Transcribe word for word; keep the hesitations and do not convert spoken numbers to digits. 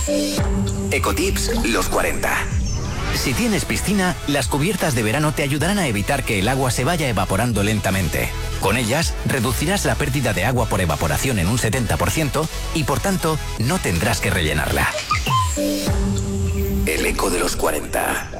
Ecotips los cuarenta. Si tienes piscina, las cubiertas de verano te ayudarán a evitar que el agua se vaya evaporando lentamente. Con ellas, reducirás la pérdida de agua por evaporación en un setenta por ciento y, por tanto, no tendrás que rellenarla. El eco de los cuarenta.